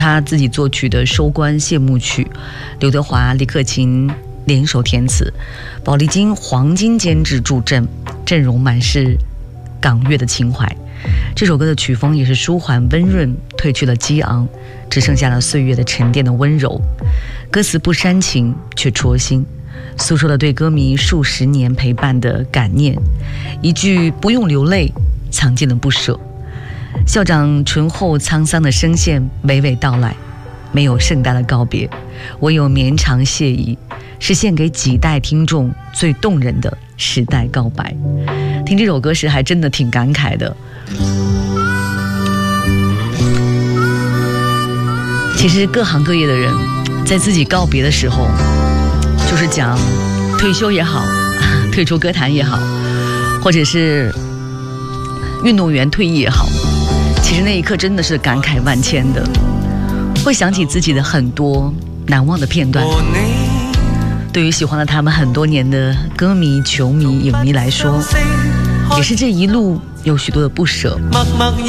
他自己作曲的《收官谢幕曲》，刘德华、李克勤联手填词，宝丽金黄金监制助阵，阵容满是港乐的情怀。这首歌的曲风也是舒缓温润，褪去了激昂，只剩下了岁月的沉淀的温柔。歌词不煽情却戳心，诉说了对歌迷数十年陪伴的感念，一句不用流泪藏进了不舍。校长醇厚沧桑的声线娓娓道来，没有盛大的告别，唯有绵长谢意，是献给几代听众最动人的时代告白。听这首歌时还真的挺感慨的。其实各行各业的人在自己告别的时候，就是讲退休也好，退出歌坛也好，或者是运动员退役也好，其实那一刻真的是感慨万千的，会想起自己的很多难忘的片段。对于喜欢了他们很多年的歌迷、球迷、影迷来说，也是这一路有许多的不舍。